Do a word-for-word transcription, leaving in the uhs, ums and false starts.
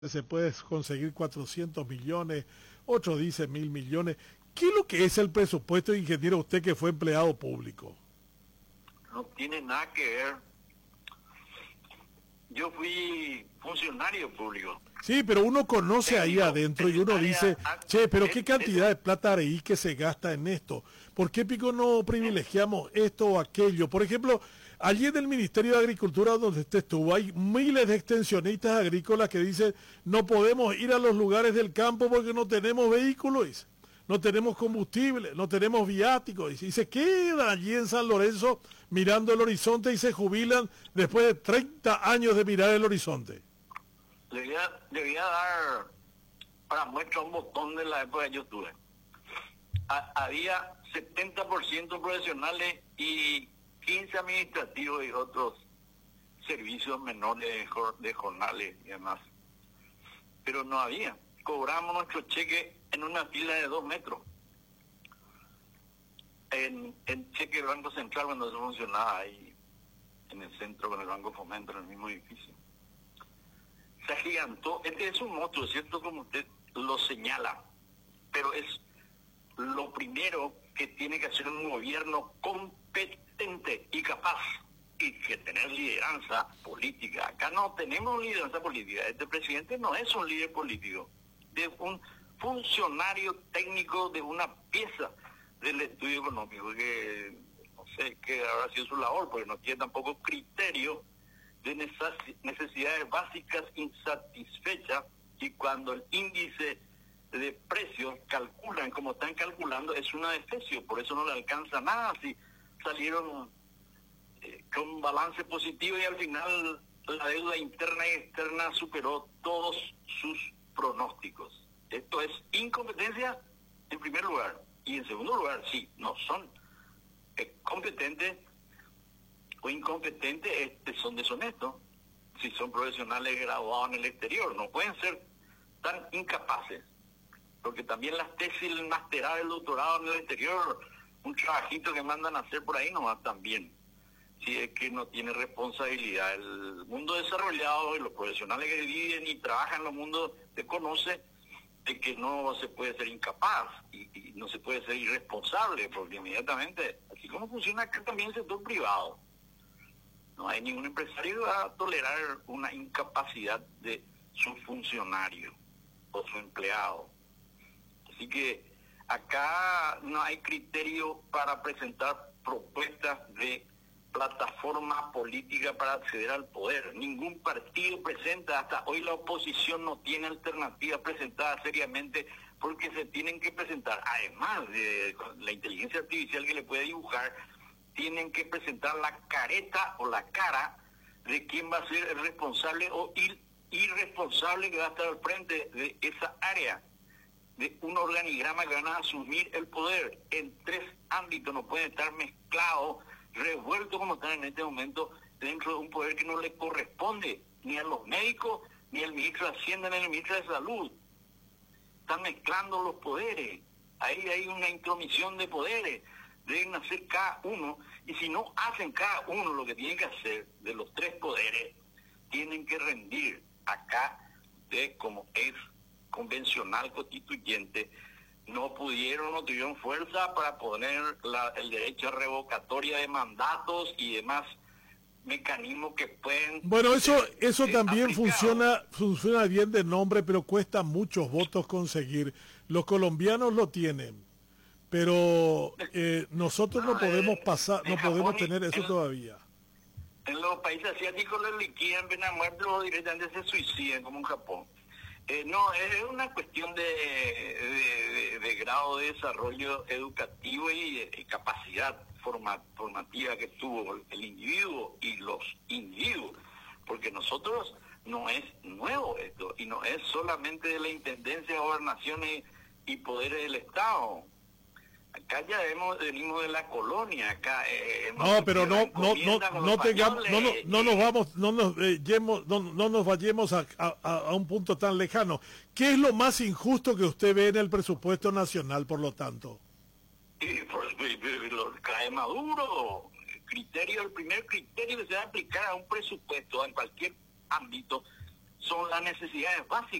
se puede conseguir cuatrocientos millones, otros dicen mil millones. ¿Qué es lo que es el presupuesto, ingeniero, usted que fue empleado público? No tiene nada que ver. Yo fui funcionario público. Sí, pero uno conoce ahí Técnico, adentro y uno dice, che, pero qué cantidad de plata ahí que se gasta en esto. ¿Por qué pico no privilegiamos esto o aquello? Por ejemplo, allí en el Ministerio de Agricultura donde usted estuvo, hay miles de extensionistas agrícolas que dicen, no podemos ir a los lugares del campo porque no tenemos vehículos, no tenemos combustible, no tenemos viáticos, y se quedan allí en San Lorenzo mirando el horizonte y se jubilan después de treinta años de mirar el horizonte. Le voy a, le voy a dar para muestra un botón de la época que yo estuve. Ha, había setenta por ciento profesionales y quince administrativos y otros servicios menores de, jor, de jornales y demás. Pero no había. Cobramos nuestro cheque en una fila de dos metros. En, en cheque del Banco Central cuando eso funcionaba ahí en el centro con el Banco Fomento en el mismo edificio. Se agigantó. Este es un monstruo, ¿cierto? Como usted lo señala. Pero es lo primero que tiene que hacer un gobierno competente y capaz. Y que tener lideranza política. Acá no tenemos lideranza política. Este presidente no es un líder político. Es un funcionario técnico de una pieza del estudio económico. Que no sé qué habrá sido su labor, porque no tiene tampoco criterio de necesidades básicas insatisfechas, y cuando el índice de precios calculan como están calculando es una defecio, por eso no le alcanza nada. Si salieron eh, con balance positivo y al final la deuda interna y externa superó todos sus pronósticos. Esto es incompetencia en primer lugar, y en segundo lugar, sí, no son eh, competentes o incompetentes, este, son deshonestos. Si son profesionales graduados en el exterior, no pueden ser tan incapaces, porque también las tesis, el masterado, el doctorado en el exterior, un trabajito que mandan a hacer por ahí no va tan bien, si es que no tiene responsabilidad. El mundo desarrollado y los profesionales que viven y trabajan en los mundos se conoce de que no se puede ser incapaz y, y no se puede ser irresponsable, porque inmediatamente, así como funciona acá también el sector privado, no hay ningún empresario que va a tolerar una incapacidad de su funcionario o su empleado. Así que acá no hay criterio para presentar propuestas de plataforma política para acceder al poder. Ningún partido presenta, hasta hoy la oposición no tiene alternativa presentada seriamente, porque se tienen que presentar, además de la inteligencia artificial que le puede dibujar, tienen que presentar la careta o la cara de quién va a ser el responsable o ir, irresponsable que va a estar al frente de esa área, de un organigrama que van a asumir el poder en tres ámbitos. No pueden estar mezclados, revueltos como están en este momento dentro de un poder que no le corresponde ni a los médicos, ni al ministro de Hacienda, ni al ministro de Salud. Están mezclando los poderes. Ahí hay una intromisión de poderes. Deben hacer cada uno, y si no hacen cada uno lo que tienen que hacer de los tres poderes, tienen que rendir. Acá, de como es convencional constituyente, no pudieron, no tuvieron fuerza para poner la, el derecho a revocatoria de mandatos y demás mecanismos que pueden... Bueno, eso eso eh, también aplicado. funciona funciona bien de nombre, pero cuesta muchos votos conseguir. Los colombianos lo tienen, pero eh, nosotros no, no podemos eh, pasar, no Japón, podemos tener eso en, todavía. En los países asiáticos los liquidan, ven a muerte o directamente se suicidan, como en Japón. Eh, no, es una cuestión de, de, de, de grado de desarrollo educativo y, y capacidad forma, formativa que tuvo el individuo y los individuos, porque nosotros no es nuevo esto, y no es solamente de la intendencia, gobernaciones y poderes del Estado. Acá ya hemos, venimos de la colonia, acá eh, no, pero no no no no tengamos no, no, no nos vamos no nos eh, yemos, no, no nos vayamos a, a, a un punto tan lejano. ¿Qué es lo más injusto que usted ve en el presupuesto nacional, por lo tanto? Eh, pues, lo cae Maduro. El criterio, el primer criterio que se va a aplicar a un presupuesto en cualquier ámbito son las necesidades básicas.